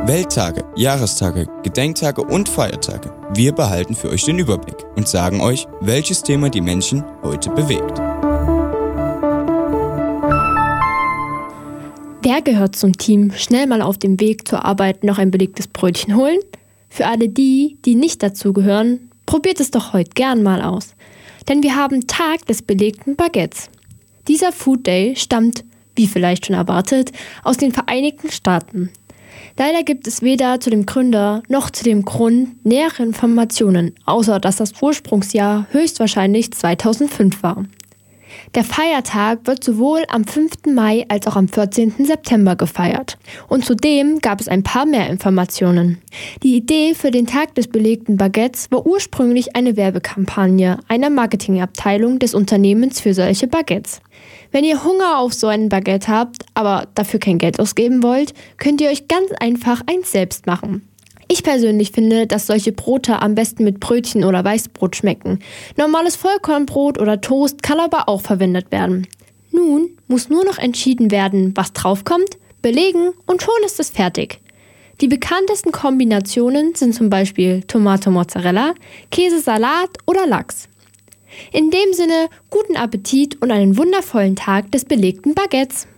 Welttage, Jahrestage, Gedenktage und Feiertage. Wir behalten für euch den Überblick und sagen euch, welches Thema die Menschen heute bewegt. Wer gehört zum Team, schnell mal auf dem Weg zur Arbeit noch ein belegtes Brötchen holen? Für alle die, die nicht dazugehören, probiert es doch heute gern mal aus. Denn wir haben Tag des belegten Baguettes. Dieser Food Day stammt, wie vielleicht schon erwartet, aus den Vereinigten Staaten. Leider gibt es weder zu dem Gründer noch zu dem Grund nähere Informationen, außer dass das Ursprungsjahr höchstwahrscheinlich 2005 war. Der Feiertag wird sowohl am 5. Mai als auch am 14. September gefeiert. Und zudem gab es ein paar mehr Informationen. Die Idee für den Tag des belegten Baguettes war ursprünglich eine Werbekampagne einer Marketingabteilung des Unternehmens für solche Baguettes. Wenn ihr Hunger auf so ein Baguette habt, aber dafür kein Geld ausgeben wollt, könnt ihr euch ganz einfach eins selbst machen. Ich persönlich finde, dass solche Brote am besten mit Brötchen oder Weißbrot schmecken. Normales Vollkornbrot oder Toast kann aber auch verwendet werden. Nun muss nur noch entschieden werden, was draufkommt, belegen und schon ist es fertig. Die bekanntesten Kombinationen sind zum Beispiel Tomate Mozzarella, Käse Salat oder Lachs. In dem Sinne, guten Appetit und einen wundervollen Tag des belegten Baguettes!